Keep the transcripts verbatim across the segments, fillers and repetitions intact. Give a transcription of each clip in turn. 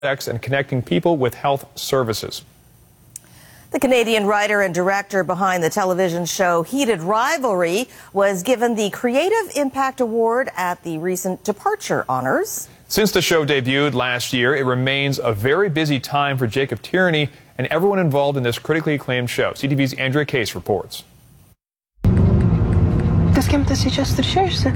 and connecting people with health services. The Canadian writer and director behind the television show Heated Rivalry was given the Creative Impact Award at the recent Departure Honors. Since the show debuted last year, it remains a very busy time for Jacob Tierney and everyone involved in this critically acclaimed show. C T V's Andrea Case reports. Det ska inte ses till kyrkan.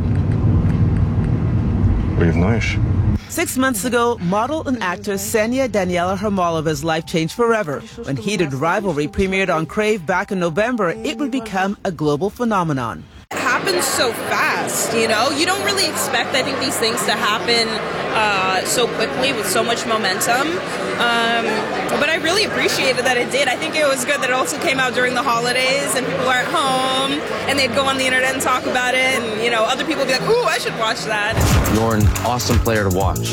nice. Six months ago, model and actress Ksenia Daniela Hermalova's life changed forever. When Heated Rivalry premiered on Crave back in November, it would become a global phenomenon. It happens so fast, you know? You don't really expect, I think, these things to happen uh, so quickly with so much momentum. Um, but I really appreciated that it did. I think it was good that it also came out during the holidays and people are at home and they'd go on the internet and talk about it and, you know, other people would be like, ooh, I should watch that. You're an awesome player to watch.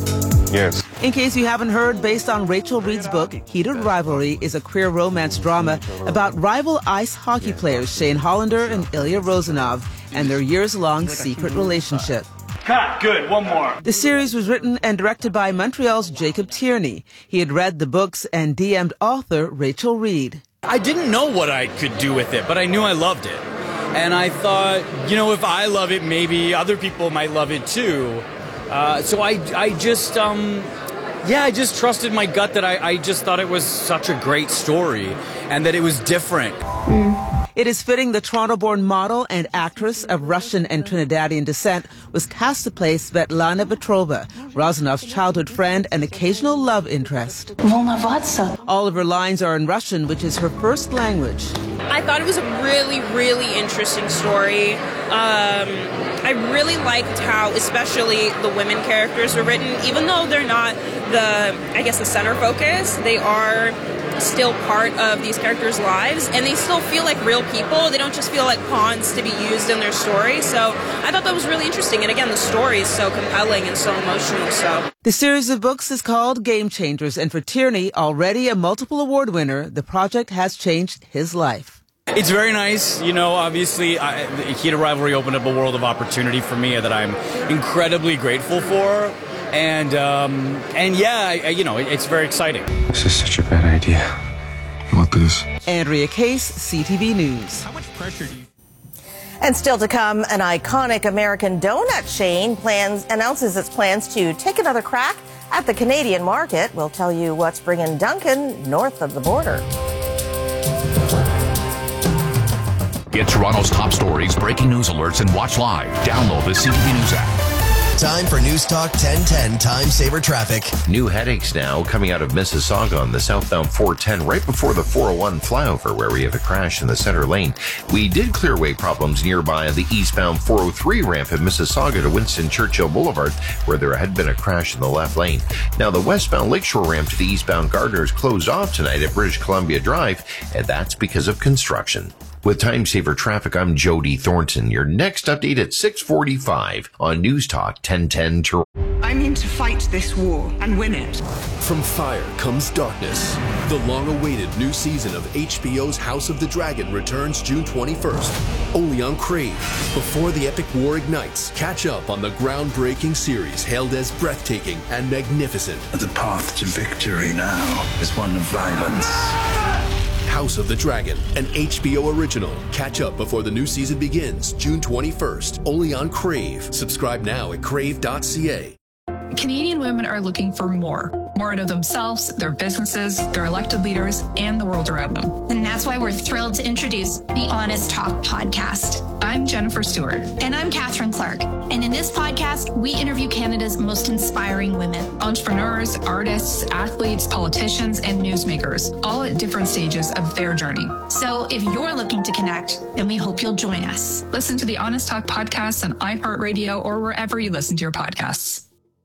Yes. In case you haven't heard, based on Rachel Reed's book, Heated Rivalry is a queer romance drama about rival ice hockey players Shane Hollander and Ilya Rozanov and their years-long secret relationship. Cut. Good. One more. The series was written and directed by Montreal's Jacob Tierney. He had read the books and D M'd author Rachel Reed. I didn't know what I could do with it, but I knew I loved it. And I thought, you know, if I love it, maybe other people might love it too. Uh, so I, I just, um, yeah, I just trusted my gut that I, I just thought it was such a great story and that it was different. Mm. It is fitting the Toronto-born model and actress of Russian and Trinidadian descent was cast to play Svetlana Petrova, Rozanov's childhood friend and occasional love interest. All of her lines are in Russian, which is her first language. I thought it was a really, really interesting story. Um, I really liked how, especially the women characters were written, even though they're not the, I guess, the center focus, they are still part of these characters' lives, and they still feel like real people. They don't just feel like pawns to be used in their story. So I thought that was really interesting. And again, the story is so compelling and so emotional. So the series of books is called Game Changers, and for Tierney, already a multiple award winner, the project has changed his life. It's very nice. You know, obviously, I, Heated Rivalry opened up a world of opportunity for me that I'm incredibly grateful for. And, um, and yeah, I, you know, it, it's very exciting. This is such a bad idea. What this? Andrea Case, C T V News. How much pressure do you... And still to come, an iconic American donut chain plans announces its plans to take another crack at the Canadian market. We'll tell you what's bringing Dunkin' north of the border. Get Toronto's top stories, breaking news alerts, and watch live. Download the C T V News app. Time for News Talk ten ten Time Saver Traffic. New headaches now coming out of Mississauga on the southbound four ten right before the four oh one flyover where we have a crash in the center lane. We did clear away problems nearby on the eastbound four oh three ramp in Mississauga to Winston Churchill Boulevard where there had been a crash in the left lane. Now the westbound Lakeshore ramp to the eastbound Gardner is closed off tonight at British Columbia Drive, and that's because of construction. With Time Saver Traffic, I'm Jody Thornton. Your next update at six forty-five on News Talk ten ten Toronto. I'm in to fight this war and win it. From fire comes darkness. The long-awaited new season of H B O's House of the Dragon returns June twenty-first, only on Crave. Before the epic war ignites, catch up on the groundbreaking series hailed as breathtaking and magnificent. The path to victory now is one of violence. House of the Dragon, an H B O original. Catch up before the new season begins, June twenty-first, only on Crave. Subscribe now at crave dot c a. Canadian women are looking for more. More out of themselves, their businesses, their elected leaders, and the world around them. And that's why we're thrilled to introduce the Honest Talk podcast. I'm Jennifer Stewart. And I'm Catherine Clark. And in this podcast, we interview Canada's most inspiring women. Entrepreneurs, artists, athletes, politicians, and newsmakers, all at different stages of their journey. So if you're looking to connect, then we hope you'll join us. Listen to the Honest Talk podcast on iHeartRadio or wherever you listen to your podcasts.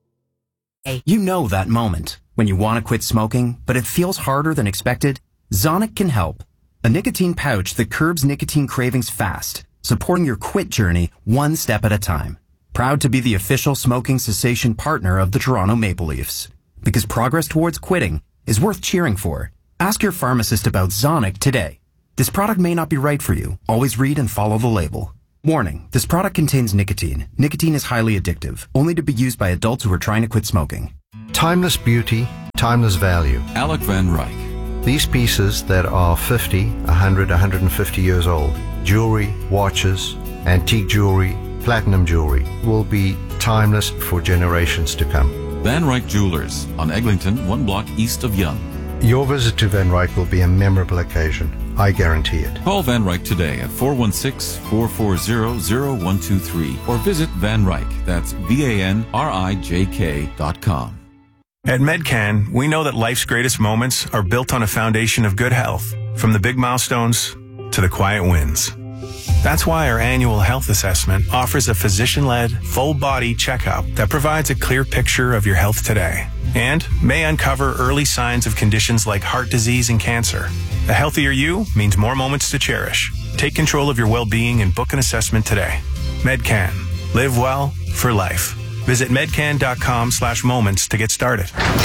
You know that moment when you want to quit smoking, but it feels harder than expected? Zonic can help. A nicotine pouch that curbs nicotine cravings fast, supporting your quit journey one step at a time. Proud to be the official smoking cessation partner of the Toronto Maple Leafs. Because progress towards quitting is worth cheering for. Ask your pharmacist about Zonic today. This product may not be right for you. Always read and follow the label. Warning, this product contains nicotine. Nicotine is highly addictive, only to be used by adults who are trying to quit smoking. Timeless beauty, timeless value. Alec Van Ryk. These pieces that are fifty, one hundred, one hundred fifty years old, jewelry, watches, antique jewelry, platinum jewelry, will be timeless for generations to come. Van Ryk Jewelers on Eglinton, one block east of Yonge. Your visit to Van Ryk will be a memorable occasion. I guarantee it. Call Van Ryk today at four one six, four four zero, zero one two three or visit Van Ryk. That's V A N R I J K dot com. At Medcan, we know that life's greatest moments are built on a foundation of good health, from the big milestones to the quiet wins. That's why our annual health assessment offers a physician-led, full-body checkup that provides a clear picture of your health today and may uncover early signs of conditions like heart disease and cancer. A healthier you means more moments to cherish. Take control of your well-being and book an assessment today. Medcan. Live well for life. Visit medcan.com slash moments to get started.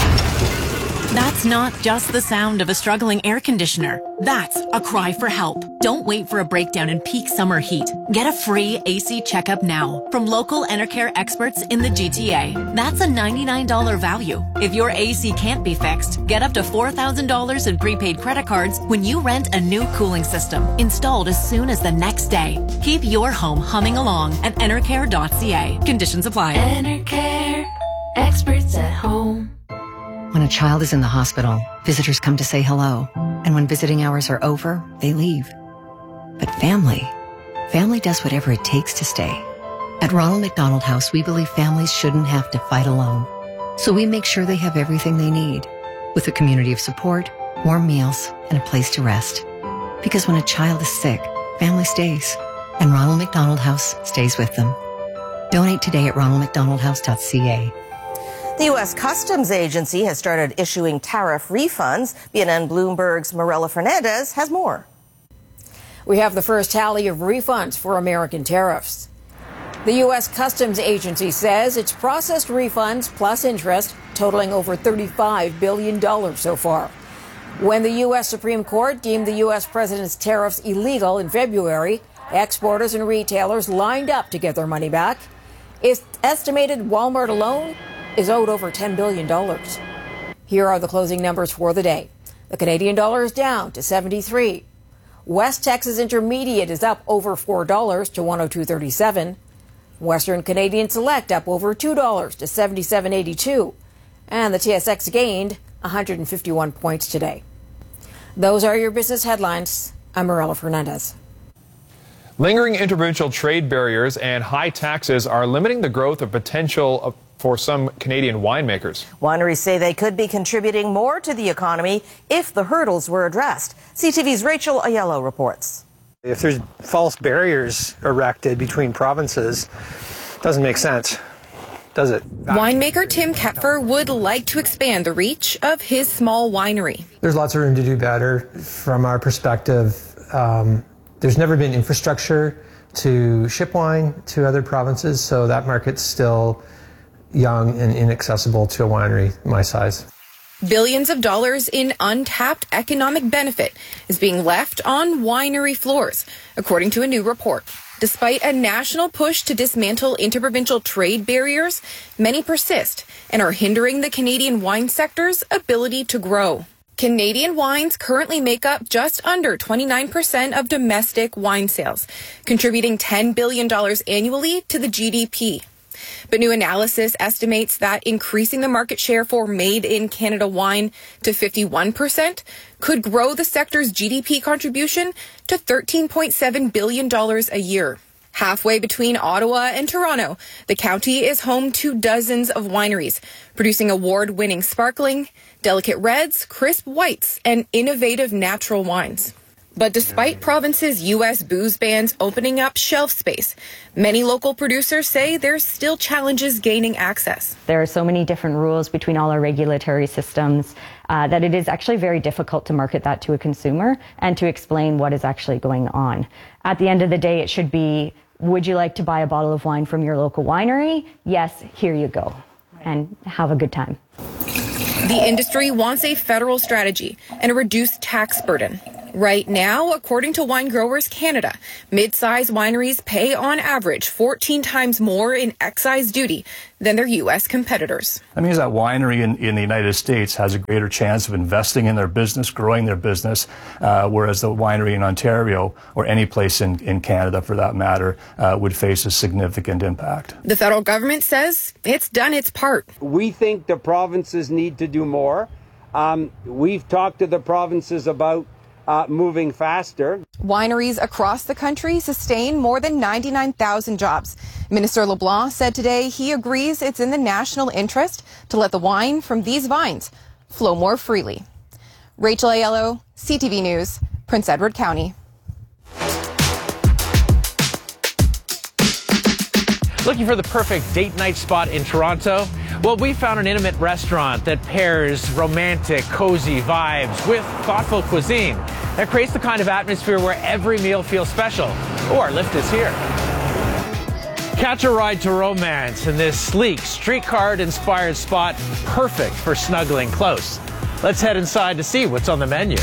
That's not just the sound of a struggling air conditioner. That's a cry for help. Don't wait for a breakdown in peak summer heat. Get a free A C checkup now from local Enercare experts in the G T A. That's a ninety-nine dollars value. If your A C can't be fixed, get up to four thousand dollars in prepaid credit cards when you rent a new cooling system, installed as soon as the next day. Keep your home humming along at enercare dot c a. Conditions apply. Enercare, experts at home. When a child is in the hospital, visitors come to say hello. And when visiting hours are over, they leave. But family, family does whatever it takes to stay. At Ronald McDonald House, we believe families shouldn't have to fight alone. So we make sure they have everything they need, with a community of support, warm meals, and a place to rest. Because when a child is sick, family stays. And Ronald McDonald House stays with them. Donate today at ronald mcdonald house dot c a. The U S Customs Agency has started issuing tariff refunds. B N N Bloomberg's Marella Fernandez has more. We have the first tally of refunds for American tariffs. The U S Customs Agency says it's processed refunds plus interest totaling over thirty-five billion dollars so far. When the U S Supreme Court deemed the U S president's tariffs illegal in February, exporters and retailers lined up to get their money back. It's estimated Walmart alone is owed over ten billion dollars. Here are the closing numbers for the day. The Canadian dollar is down to seventy-three. West Texas Intermediate is up over four dollars to one oh two thirty-seven. Western Canadian Select up over two dollars to seventy-seven eighty-two. And the T S X gained one hundred fifty-one points today. Those are your business headlines. I'm Marella Fernandez. Lingering interprovincial trade barriers and high taxes are limiting the growth of potential of for some Canadian winemakers. Wineries say they could be contributing more to the economy if the hurdles were addressed. C T V's Rachel Aiello reports. If there's false barriers erected between provinces, it doesn't make sense, does it? Winemaker Tim Kepfer would like to expand the reach of his small winery. There's lots of room to do better from our perspective. Um, there's never been infrastructure to ship wine to other provinces, so that market's still young and inaccessible to a winery my size. Billions of dollars in untapped economic benefit is being left on winery floors, according to a new report. Despite a national push to dismantle interprovincial trade barriers, many persist and are hindering the Canadian wine sector's ability to grow. Canadian wines currently make up just under twenty-nine percent of domestic wine sales, contributing ten billion dollars annually to the G D P. But new analysis estimates that increasing the market share for made-in-Canada wine to fifty-one percent could grow the sector's G D P contribution to thirteen point seven billion dollars a year. Halfway between Ottawa and Toronto, the county is home to dozens of wineries, producing award-winning sparkling, delicate reds, crisp whites, and innovative natural wines. But despite provinces' U S booze bans opening up shelf space, many local producers say there's still challenges gaining access. There are so many different rules between all our regulatory systems uh, that it is actually very difficult to market that to a consumer and to explain what is actually going on. At the end of the day, it should be, would you like to buy a bottle of wine from your local winery? Yes, here you go. And have a good time. The industry wants a federal strategy and a reduced tax burden. Right now, according to Wine Growers Canada, mid-size wineries pay on average fourteen times more in excise duty than their U S competitors. That means that winery in, in the United States has a greater chance of investing in their business, growing their business, uh, whereas the winery in Ontario, or any place in, in Canada for that matter, uh, would face a significant impact. The federal government says it's done its part. We think the provinces need to do more. Um, we've talked to the provinces about Uh, moving faster. Wineries across the country sustain more than ninety-nine thousand jobs. Minister LeBlanc said today he agrees it's in the national interest to let the wine from these vines flow more freely. Rachel Aiello, C T V News, Prince Edward County. Looking for the perfect date night spot in Toronto? Well, we found an intimate restaurant that pairs romantic, cozy vibes with thoughtful cuisine that creates the kind of atmosphere where every meal feels special. Oh, our lift is here. Catch a ride to romance in this sleek, streetcar-inspired spot, perfect for snuggling close. Let's head inside to see what's on the menu.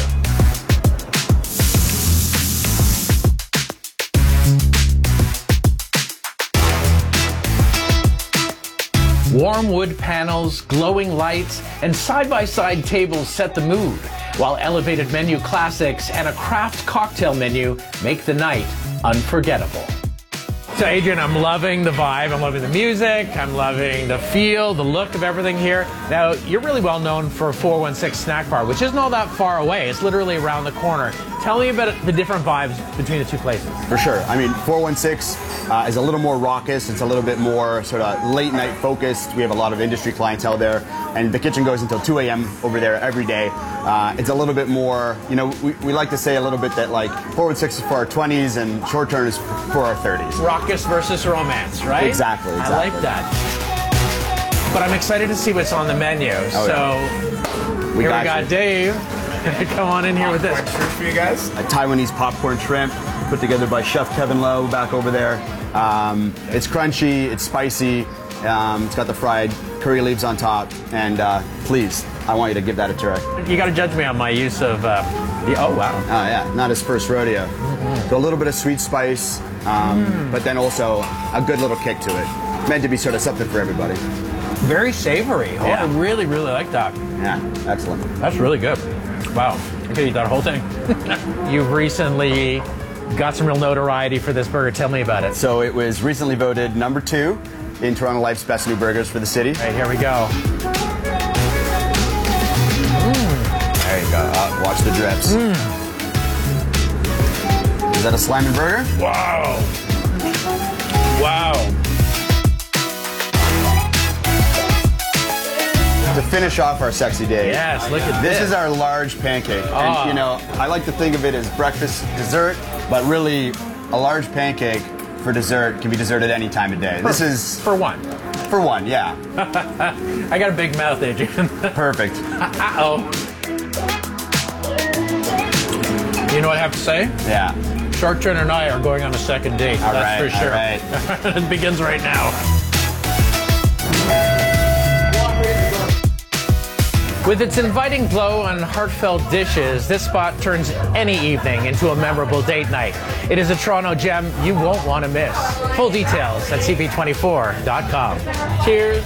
Warm wood panels, glowing lights, and side-by-side tables set the mood, while elevated menu classics and a craft cocktail menu make the night unforgettable. So Adrian, I'm loving the vibe, I'm loving the music, I'm loving the feel, the look of everything here. Now, you're really well known for four one six Snack Bar, which isn't all that far away. It's literally around the corner. Tell me about the different vibes between the two places. For sure. I mean, four one six uh, is a little more raucous. It's a little bit more sort of late night focused. We have a lot of industry clientele there, and the kitchen goes until two A M over there every day. Uh, it's a little bit more, you know, we, we like to say a little bit that like four one six is for our twenties and Short Turn is for our thirties. Raucous versus romance, right? Exactly, exactly. I like that. But I'm excited to see what's on the menu. Oh, so yeah. we here got we got you. Dave. Come on in here with this. For you guys. A Taiwanese popcorn shrimp put together by Chef Kevin Lowe back over there. Um, it's crunchy, it's spicy, um, it's got the fried curry leaves on top, and uh, please, I want you to give that a try. You got to judge me on my use of uh, the, oh wow. Oh yeah, not his first rodeo. Mm-hmm. So a little bit of sweet spice, um, mm. but then also a good little kick to it. Meant to be sort of something for everybody. Very savory. Oh, yeah. I really, really like that. Yeah, excellent. That's really good. Wow, I could eat that whole thing. You've recently got some real notoriety for this burger. Tell me about it. So it was recently voted number two in Toronto Life's Best New Burgers for the city. All right, here we go. Mm. There you go. Uh, watch the drips. Mm. Is that a slamming burger? Wow. Wow. To finish off our sexy day. Yes, look at this. This is our large pancake. Oh. And, you know, I like to think of it as breakfast dessert, but really a large pancake for dessert can be dessert at any time of day. For, this is... For one. For one, yeah. I got a big mouth, Adrian. Perfect. Uh-oh. You know what I have to say? Yeah. Short Turn and I are going on a second date. All that's right, for sure. All right. It begins right now. With its inviting glow and heartfelt dishes, this spot turns any evening into a memorable date night. It is a Toronto gem you won't want to miss. Full details at C P twenty-four dot com. Cheers.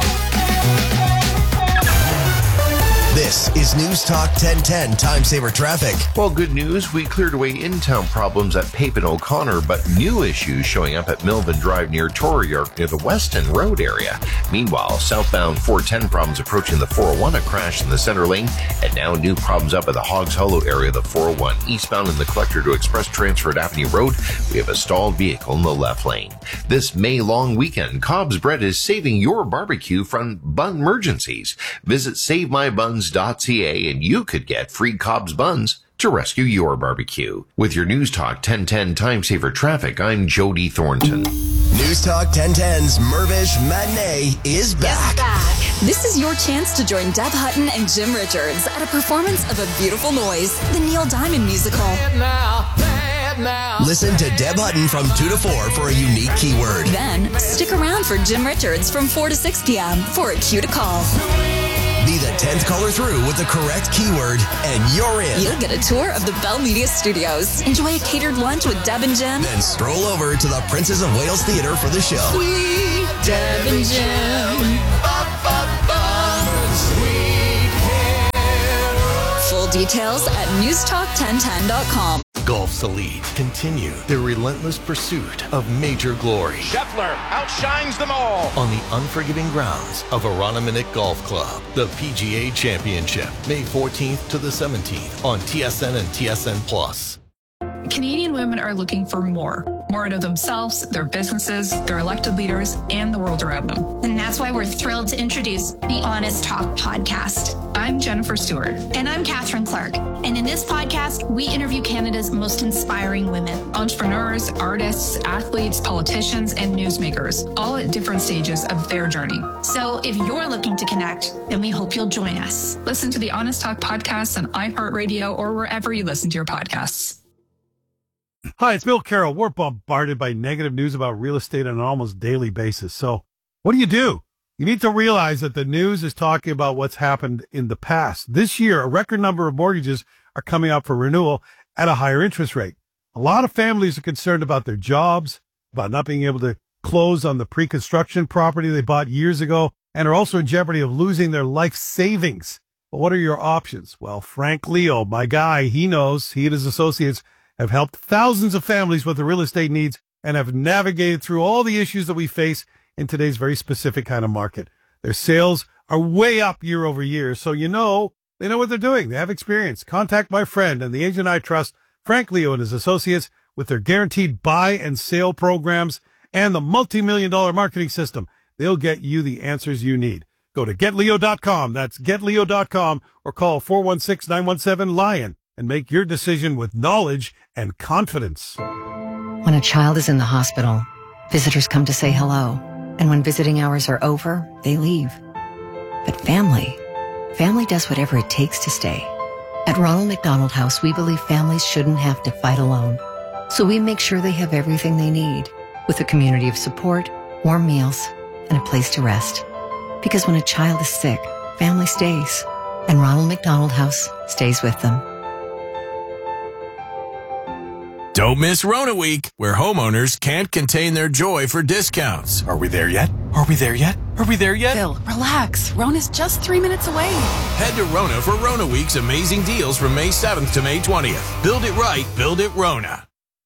This is News Talk ten ten Time Saver Traffic. Well, good news. We cleared away in-town problems at Pape and O'Connor, but new issues showing up at Milvan Drive near Torreyark near the Weston Road area. Meanwhile, southbound four ten problems approaching the four oh one, a crash in the center lane, and now new problems up at the Hogs Hollow area of the four oh one. Eastbound in the Collector to Express Transfer at Avenue Road, we have a stalled vehicle in the left lane. This May long weekend, Cobb's Bread is saving your barbecue from bun emergencies. Visit save my buns dot c a and you could get free Cobb's buns to rescue your barbecue. With your News Talk ten ten Time Saver Traffic, I'm Jody Thornton. News Talk ten ten's Mirvish Matinee is back. back. This is your chance to join Deb Hutton and Jim Richards at a performance of A Beautiful Noise, the Neil Diamond musical. Now, now. Listen to Deb Hutton from two to four for a unique keyword. Then, stick around for Jim Richards from four to six p.m. for a cue to call. Be the tenth caller through with the correct keyword, and you're in. You'll get a tour of the Bell Media Studios. Enjoy a catered lunch with Deb and Jim. Then stroll over to the Princess of Wales Theatre for the show. Sweet Deb and Jim. Full details at news talk ten ten dot com. Golf's elite continue their relentless pursuit of major glory. Scheffler outshines them all. On the unforgiving grounds of Aroniminick Golf Club, the P G A Championship, May fourteenth to the seventeenth on T S N and T S N Plus. Canadian women are looking for more. More out of themselves, their businesses, their elected leaders, and the world around them. And that's why we're thrilled to introduce the Honest Talk podcast. I'm Jennifer Stewart. And I'm Catherine Clark. And in this podcast, we interview Canada's most inspiring women. Entrepreneurs, artists, athletes, politicians, and newsmakers, all at different stages of their journey. So if you're looking to connect, then we hope you'll join us. Listen to the Honest Talk podcast on iHeartRadio or wherever you listen to your podcasts. Hi, it's Bill Carroll. We're bombarded by negative news about real estate on an almost daily basis. So what do you do? You need to realize that the news is talking about what's happened in the past. This year, a record number of mortgages are coming up for renewal at a higher interest rate. A lot of families are concerned about their jobs, about not being able to close on the pre-construction property they bought years ago, and are also in jeopardy of losing their life savings. But what are your options? Well, Frank Leo, my guy, he knows. He and his associates have helped thousands of families with their real estate needs and have navigated through all the issues that we face in today's very specific kind of market. Their sales are way up year over year, so you know they know what they're doing. They have experience. Contact my friend and the agent I trust, Frank Leo and his associates, with their guaranteed buy and sale programs and the multi-million dollar marketing system. They'll get you the answers you need. Go to get leo dot com. That's get leo dot com, or call four one six, nine one seven, LION and make your decision with knowledge and confidence. When a child is in the hospital, visitors come to say hello. And when visiting hours are over, they leave. But family, family does whatever it takes to stay. At Ronald McDonald House, we believe families shouldn't have to fight alone. So we make sure they have everything they need, with a community of support, warm meals, and a place to rest. Because when a child is sick, family stays. And Ronald McDonald House stays with them. Don't miss Rona Week, where homeowners can't contain their joy for discounts. Are we there yet? Are we there yet? Are we there yet? Bill, relax. Rona's just three minutes away. Head to Rona for Rona Week's amazing deals from May seventh to May twentieth. Build it right, build it Rona.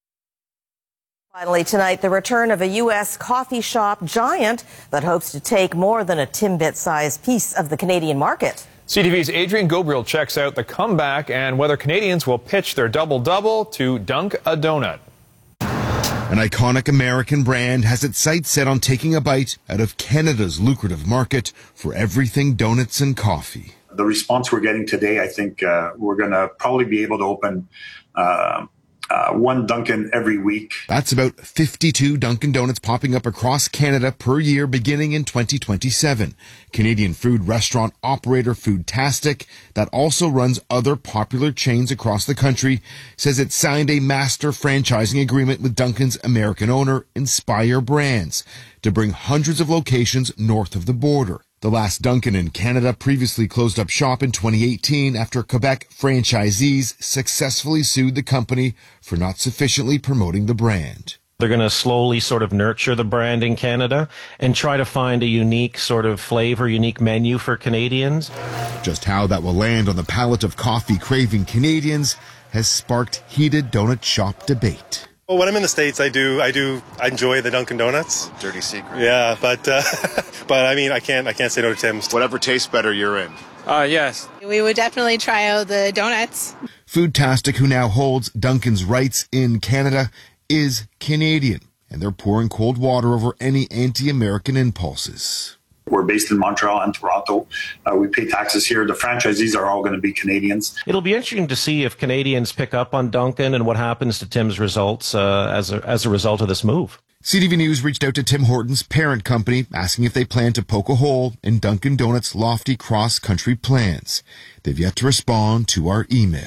Finally tonight, the return of a U S coffee shop giant that hopes to take more than a Timbit-sized piece of the Canadian market. C T V's Adrian Gobriel checks out the comeback and whether Canadians will pitch their double-double to dunk a donut. An iconic American brand has its sights set on taking a bite out of Canada's lucrative market for everything donuts and coffee. The response we're getting today, I think uh, we're going to probably be able to open uh, Uh, one Dunkin' every week. That's about fifty-two Dunkin' Donuts popping up across Canada per year beginning in twenty twenty-seven. Canadian food restaurant operator Foodtastic, that also runs other popular chains across the country, says it signed a master franchising agreement with Dunkin's American owner Inspire Brands to bring hundreds of locations north of the border. The last Dunkin' in Canada previously closed up shop in twenty eighteen after Quebec franchisees successfully sued the company for not sufficiently promoting the brand. They're going to slowly sort of nurture the brand in Canada and try to find a unique sort of flavor, unique menu for Canadians. Just how that will land on the palate of coffee-craving Canadians has sparked heated donut shop debate. Well, when I'm in the States, I do, I do, I enjoy the Dunkin' Donuts. Dirty secret. Yeah, but, uh, but I mean, I can't, I can't say no to Tim's. Whatever tastes better, you're in. Uh, yes. We would definitely try out the donuts. Foodtastic, who now holds Dunkin's rights in Canada, is Canadian, and they're pouring cold water over any anti-American impulses. We're based in Montreal and Toronto. Uh, we pay taxes here. The franchisees are all going to be Canadians. It'll be interesting to see if Canadians pick up on Dunkin' and what happens to Tim's results uh, as a, as a result of this move. C T V News reached out to Tim Hortons' parent company, asking if they plan to poke a hole in Dunkin' Donuts' lofty cross-country plans. They've yet to respond to our email.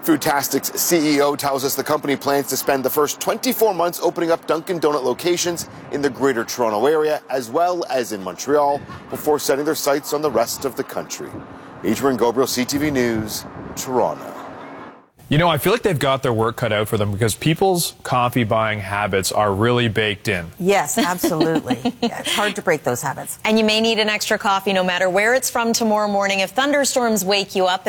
Foodtastic's C E O tells us the company plans to spend the first twenty-four months opening up Dunkin' Donut locations in the Greater Toronto Area as well as in Montreal before setting their sights on the rest of the country. Adrian Gabriel, C T V News, Toronto. You know, I feel like they've got their work cut out for them because people's coffee buying habits are really baked in. Yes, absolutely. Yeah, it's hard to break those habits. And you may need an extra coffee no matter where it's from tomorrow morning if thunderstorms wake you up.